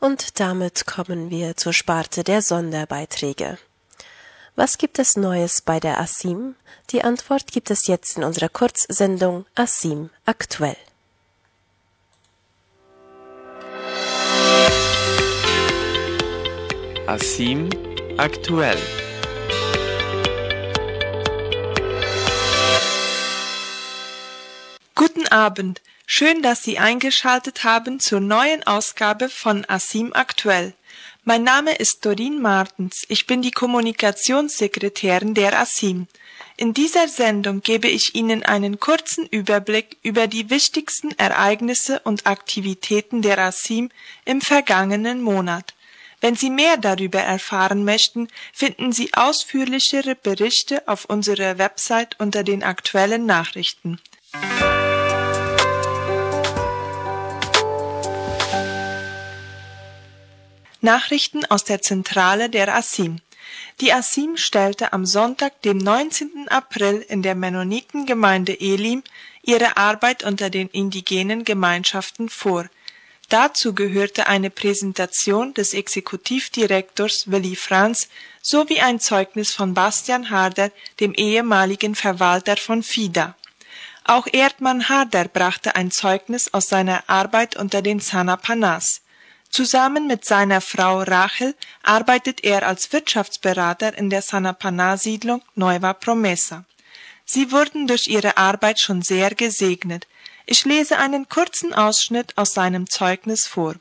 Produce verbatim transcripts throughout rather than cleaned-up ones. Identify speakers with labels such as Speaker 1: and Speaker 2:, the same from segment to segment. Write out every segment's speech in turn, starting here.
Speaker 1: Und damit kommen wir zur Sparte der Sonderbeiträge. Was gibt es Neues bei der A S I M? Die Antwort gibt es jetzt in unserer Kurzsendung A S I M aktuell.
Speaker 2: A S I M aktuell.
Speaker 3: Guten Abend, schön, dass Sie eingeschaltet haben zur neuen Ausgabe von A S I M aktuell. Mein Name ist Doreen Martens, ich bin die Kommunikationssekretärin der A S I M. In dieser Sendung gebe ich Ihnen einen kurzen Überblick über die wichtigsten Ereignisse und Aktivitäten der A S I M im vergangenen Monat. Wenn Sie mehr darüber erfahren möchten, finden Sie ausführlichere Berichte auf unserer Website unter den aktuellen Nachrichten. Nachrichten aus der Zentrale der A S I M. Die A S I M stellte am Sonntag, dem neunzehnten April, in der Mennonitengemeinde Elim ihre Arbeit unter den indigenen Gemeinschaften vor. Dazu gehörte eine Präsentation des Exekutivdirektors Willy Franz sowie ein Zeugnis von Bastian Harder, dem ehemaligen Verwalter von FIDA. Auch Erdmann Harder brachte ein Zeugnis aus seiner Arbeit unter den Sanapanas. Zusammen mit seiner Frau Rachel arbeitet er als Wirtschaftsberater in der Sanapana-Siedlung Nueva Promesa. Sie wurden durch ihre Arbeit schon sehr gesegnet. Ich lese einen kurzen Ausschnitt aus seinem Zeugnis vor.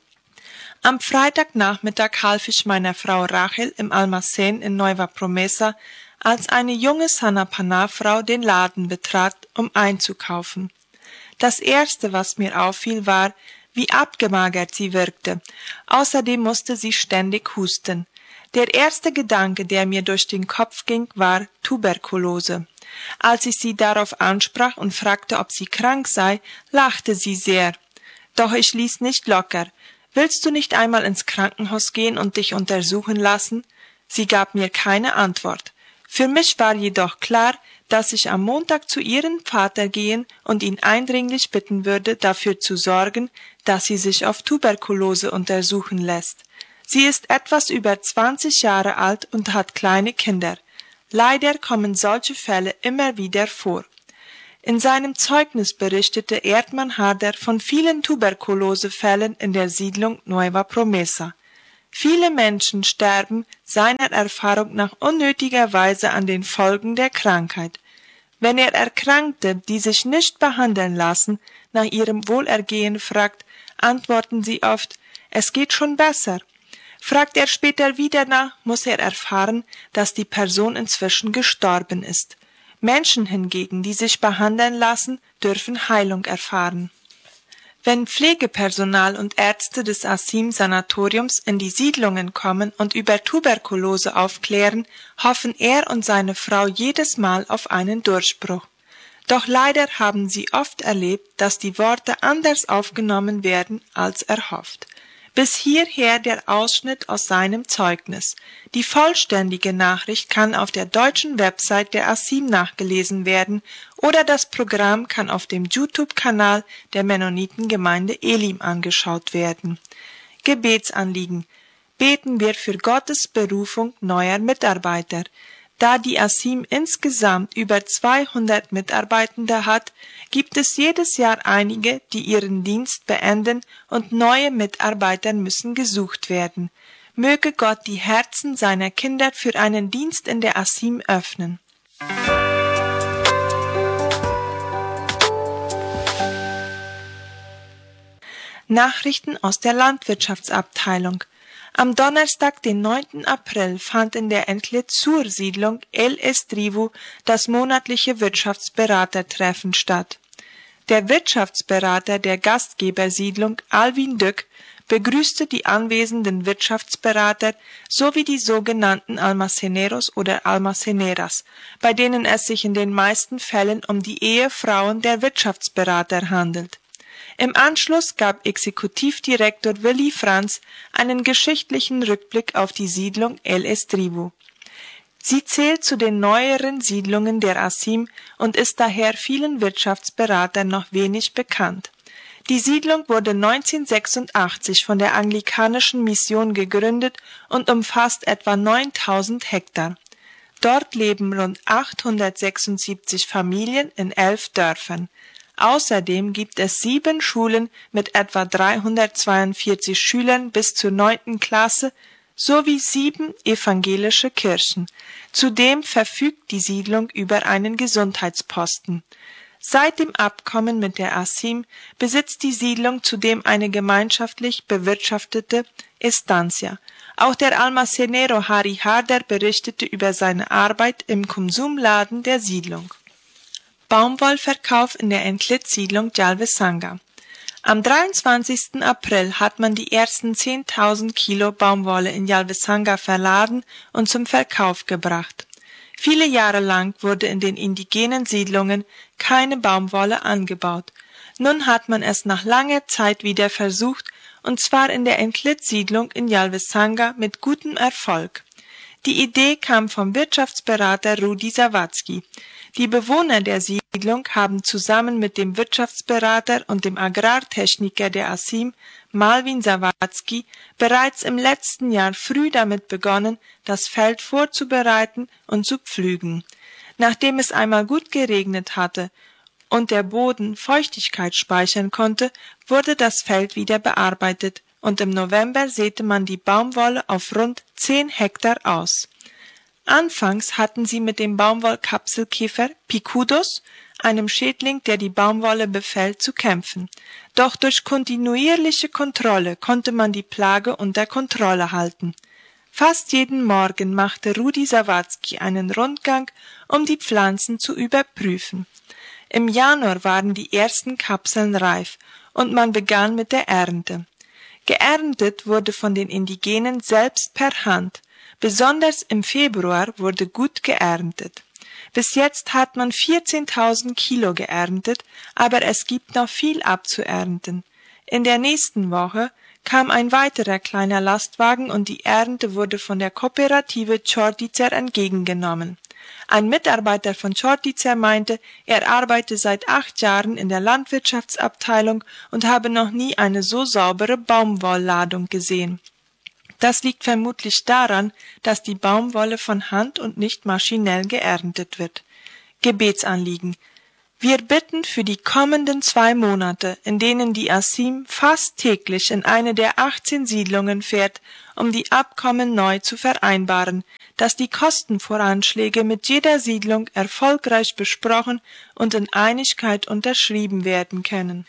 Speaker 3: Am Freitagnachmittag half ich meiner Frau Rachel im Almacén in Nueva Promesa, als eine junge Sanapana-Frau den Laden betrat, um einzukaufen. Das Erste, was mir auffiel, war, wie abgemagert sie wirkte. Außerdem musste sie ständig husten. Der erste Gedanke, der mir durch den Kopf ging, war Tuberkulose. Als ich sie darauf ansprach und fragte, ob sie krank sei, lachte sie sehr. Doch ich ließ nicht locker. Willst du nicht einmal ins Krankenhaus gehen und dich untersuchen lassen? Sie gab mir keine Antwort. Für mich war jedoch klar, dass ich am Montag zu ihrem Vater gehen und ihn eindringlich bitten würde, dafür zu sorgen, dass sie sich auf Tuberkulose untersuchen lässt. Sie ist etwas über zwanzig Jahre alt und hat kleine Kinder. Leider kommen solche Fälle immer wieder vor. In seinem Zeugnis berichtete Erdmann Harder von vielen Tuberkulosefällen in der Siedlung Nueva Promesa. Viele Menschen sterben seiner Erfahrung nach unnötigerweise an den Folgen der Krankheit. Wenn er Erkrankte, die sich nicht behandeln lassen, nach ihrem Wohlergehen fragt, antworten sie oft, es geht schon besser. Fragt er später wieder nach, muss er erfahren, dass die Person inzwischen gestorben ist. Menschen hingegen, die sich behandeln lassen, dürfen Heilung erfahren. Wenn Pflegepersonal und Ärzte des A S I M-Sanatoriums in die Siedlungen kommen und über Tuberkulose aufklären, hoffen er und seine Frau jedes Mal auf einen Durchbruch. Doch leider haben sie oft erlebt, dass die Worte anders aufgenommen werden als erhofft. Bis hierher der Ausschnitt aus seinem Zeugnis. Die vollständige Nachricht kann auf der deutschen Website der A S I M nachgelesen werden oder das Programm kann auf dem YouTube-Kanal der Mennonitengemeinde Elim angeschaut werden. Gebetsanliegen. Beten wir für Gottes Berufung neuer Mitarbeiter. Da die A S I M insgesamt über zweihundert Mitarbeitende hat, gibt es jedes Jahr einige, die ihren Dienst beenden und neue Mitarbeiter müssen gesucht werden. Möge Gott die Herzen seiner Kinder für einen Dienst in der A S I M öffnen. Nachrichten aus der Landwirtschaftsabteilung. Am Donnerstag, den neunten April, fand in der Enclezur-Siedlung El Estrivo das monatliche Wirtschaftsberatertreffen statt. Der Wirtschaftsberater der Gastgebersiedlung, Alvin Dück, begrüßte die anwesenden Wirtschaftsberater sowie die sogenannten Almaceneros oder Almaceneras, bei denen es sich in den meisten Fällen um die Ehefrauen der Wirtschaftsberater handelt. Im Anschluss gab Exekutivdirektor Willy Franz einen geschichtlichen Rückblick auf die Siedlung El Estrivo. Sie zählt zu den neueren Siedlungen der A S I M und ist daher vielen Wirtschaftsberatern noch wenig bekannt. Die Siedlung wurde neunzehnhundertsechsundachtzig von der Anglikanischen Mission gegründet und umfasst etwa neuntausend Hektar. Dort leben rund achthundertsechsundsiebzig Familien in elf Dörfern. Außerdem gibt es sieben Schulen mit etwa dreihundertzweiundvierzig Schülern bis zur neunten Klasse sowie sieben evangelische Kirchen. Zudem verfügt die Siedlung über einen Gesundheitsposten. Seit dem Abkommen mit der ASIM besitzt die Siedlung zudem eine gemeinschaftlich bewirtschaftete Estancia. Auch der Almacenero Harry Harder berichtete über seine Arbeit im Konsumladen der Siedlung. Baumwollverkauf in der Entlit-Siedlung Yalvesanga. Am dreiundzwanzigsten April hat man die ersten zehntausend Kilo Baumwolle in Yalvesanga verladen und zum Verkauf gebracht. Viele Jahre lang wurde in den indigenen Siedlungen keine Baumwolle angebaut. Nun hat man es nach langer Zeit wieder versucht, und zwar in der Entlit-Siedlung in Yalvesanga mit gutem Erfolg. Die Idee kam vom Wirtschaftsberater Rudi Sawatzki. Die Bewohner der Siedlung haben zusammen mit dem Wirtschaftsberater und dem Agrartechniker der ASIM, Malvin Sawatzki, bereits im letzten Jahr früh damit begonnen, das Feld vorzubereiten und zu pflügen. Nachdem es einmal gut geregnet hatte und der Boden Feuchtigkeit speichern konnte, wurde das Feld wieder bearbeitet und im November säte man die Baumwolle auf rund zehn Hektar aus. Anfangs hatten sie mit dem Baumwollkapselkäfer Picudos, einem Schädling, der die Baumwolle befällt, zu kämpfen. Doch durch kontinuierliche Kontrolle konnte man die Plage unter Kontrolle halten. Fast jeden Morgen machte Rudi Sawatzki einen Rundgang, um die Pflanzen zu überprüfen. Im Januar waren die ersten Kapseln reif und man begann mit der Ernte. Geerntet wurde von den Indigenen selbst per Hand. Besonders im Februar wurde gut geerntet. Bis jetzt hat man vierzehntausend Kilo geerntet, aber es gibt noch viel abzuernten. In der nächsten Woche kam ein weiterer kleiner Lastwagen und die Ernte wurde von der Kooperative Čortice entgegengenommen. Ein Mitarbeiter von Čortice meinte, er arbeite seit acht Jahren in der Landwirtschaftsabteilung und habe noch nie eine so saubere Baumwollladung gesehen. Das liegt vermutlich daran, dass die Baumwolle von Hand und nicht maschinell geerntet wird. Gebetsanliegen. Wir bitten für die kommenden zwei Monate, in denen die ASIM fast täglich in eine der achtzehn Siedlungen fährt, um die Abkommen neu zu vereinbaren, dass die Kostenvoranschläge mit jeder Siedlung erfolgreich besprochen und in Einigkeit unterschrieben werden können.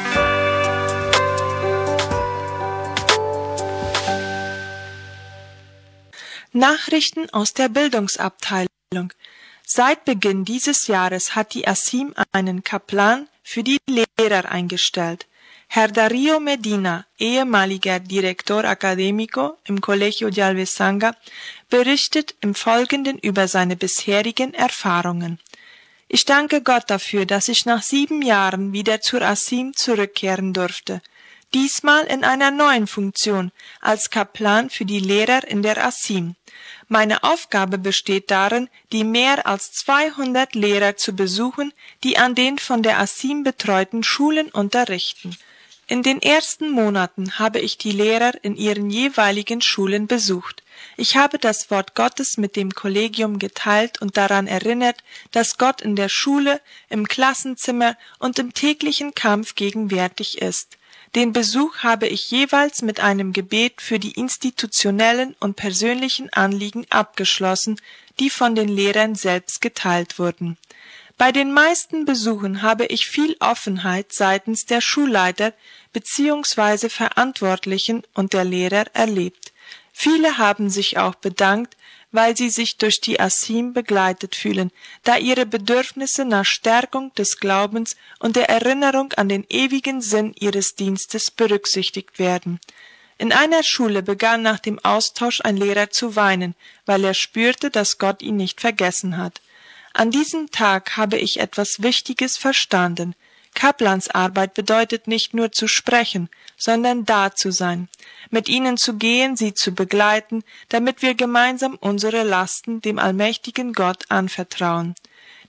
Speaker 3: Nachrichten aus der Bildungsabteilung. Seit Beginn dieses Jahres hat die ASIM einen Kaplan für die Lehrer eingestellt. Herr Darío Medina, ehemaliger Direktor Académico im Colegio Yalvesanga, berichtet im Folgenden über seine bisherigen Erfahrungen. Ich danke Gott dafür, dass ich nach sieben Jahren wieder zur ASIM zurückkehren durfte. Diesmal in einer neuen Funktion als Kaplan für die Lehrer in der ASIM. Meine Aufgabe besteht darin, die mehr als zweihundert Lehrer zu besuchen, die an den von der ASIM betreuten Schulen unterrichten. In den ersten Monaten habe ich die Lehrer in ihren jeweiligen Schulen besucht. Ich habe das Wort Gottes mit dem Kollegium geteilt und daran erinnert, dass Gott in der Schule, im Klassenzimmer und im täglichen Kampf gegenwärtig ist. Den Besuch habe ich jeweils mit einem Gebet für die institutionellen und persönlichen Anliegen abgeschlossen, die von den Lehrern selbst geteilt wurden. Bei den meisten Besuchen habe ich viel Offenheit seitens der Schulleiter bzw. Verantwortlichen und der Lehrer erlebt. Viele haben sich auch bedankt, weil sie sich durch die ASIM begleitet fühlen, da ihre Bedürfnisse nach Stärkung des Glaubens und der Erinnerung an den ewigen Sinn ihres Dienstes berücksichtigt werden. In einer Schule begann nach dem Austausch ein Lehrer zu weinen, weil er spürte, dass Gott ihn nicht vergessen hat. An diesem Tag habe ich etwas Wichtiges verstanden. Kaplansarbeit bedeutet nicht nur zu sprechen, sondern da zu sein, mit ihnen zu gehen, sie zu begleiten, damit wir gemeinsam unsere Lasten dem allmächtigen Gott anvertrauen.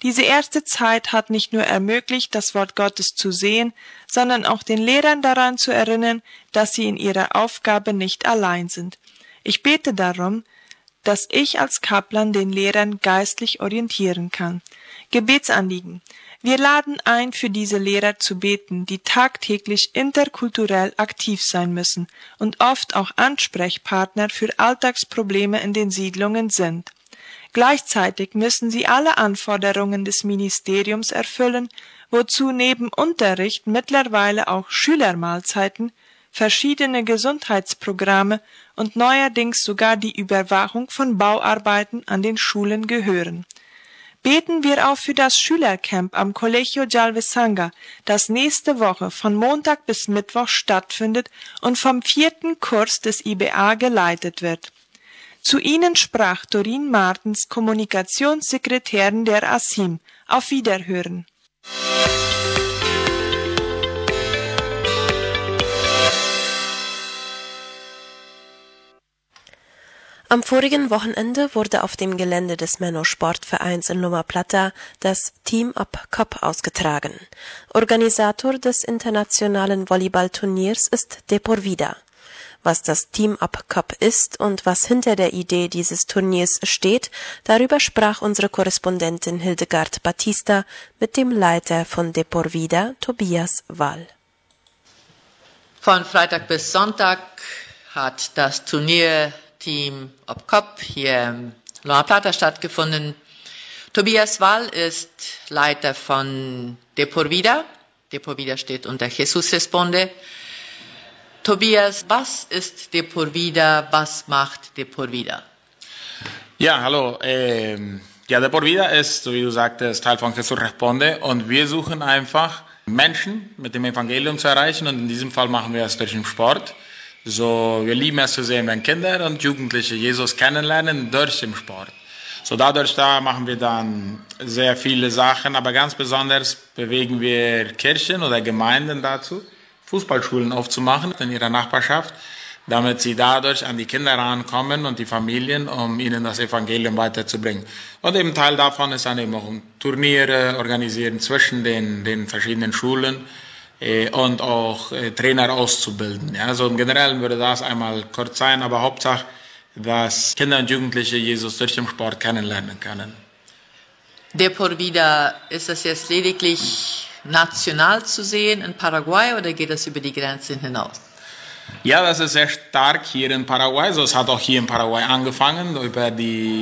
Speaker 3: Diese erste Zeit hat nicht nur ermöglicht, das Wort Gottes zu sehen, sondern auch den Lehrern daran zu erinnern, dass sie in ihrer Aufgabe nicht allein sind. Ich bete darum, dass ich als Kaplan den Lehrern geistlich orientieren kann. Gebetsanliegen. Wir laden ein, für diese Lehrer zu beten, die tagtäglich interkulturell aktiv sein müssen und oft auch Ansprechpartner für Alltagsprobleme in den Siedlungen sind. Gleichzeitig müssen sie alle Anforderungen des Ministeriums erfüllen, wozu neben Unterricht mittlerweile auch Schülermahlzeiten, verschiedene Gesundheitsprogramme und neuerdings sogar die Überwachung von Bauarbeiten an den Schulen gehören. Beten wir auch für das Schülercamp am Colegio Jalvesanga, das nächste Woche von Montag bis Mittwoch stattfindet und vom vierten Kurs des I B A geleitet wird. Zu Ihnen sprach Doreen Martens, Kommunikationssekretärin der A S I M. Auf Wiederhören.
Speaker 1: Am vorigen Wochenende wurde auf dem Gelände des Menno-Sportvereins in Loma Plata das Team Up Cup ausgetragen. Organisator des internationalen Volleyballturniers ist De Por Vida. Was das Team Up Cup ist und was hinter der Idee dieses Turniers steht, darüber sprach unsere Korrespondentin Hildegard Batista mit dem Leiter von De Por Vida, Tobias Wall.
Speaker 4: Von Freitag bis Sonntag hat das Turnier Team Up Cup hier in Loma Plata stattgefunden. Tobias Wall ist Leiter von De Por Vida. De Por Vida steht unter Jesus Responde. Tobias, was ist De Por Vida? Was macht De Por Vida?
Speaker 5: Ja, hallo. Ähm, ja, De Por Vida ist, so wie du sagtest, Teil von Jesus Responde und wir suchen einfach Menschen mit dem Evangelium zu erreichen und in diesem Fall machen wir es durch den Sport. So, wir lieben es zu sehen, wenn Kinder und Jugendliche Jesus kennenlernen durch den Sport. So, dadurch da machen wir dann sehr viele Sachen, aber ganz besonders bewegen wir Kirchen oder Gemeinden dazu, Fußballschulen aufzumachen in ihrer Nachbarschaft, damit sie dadurch an die Kinder rankommen und die Familien, um ihnen das Evangelium weiterzubringen. Und eben Teil davon ist dann eben auch Turniere organisieren zwischen den, den verschiedenen Schulen äh, und auch äh, Trainer auszubilden. Ja, also im Generellen würde das einmal kurz sein, aber Hauptsache, dass Kinder und Jugendliche Jesus durch den Sport kennenlernen können.
Speaker 4: De Por Vida, ist das jetzt lediglich national zu sehen in Paraguay oder geht das über die Grenzen hinaus?
Speaker 5: Ja, das ist sehr stark hier in Paraguay. Also es hat auch hier in Paraguay angefangen über die